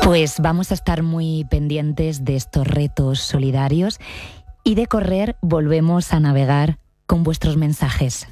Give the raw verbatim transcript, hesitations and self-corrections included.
Pues vamos a estar muy pendientes de estos retos solidarios y de correr volvemos a navegar con vuestros mensajes.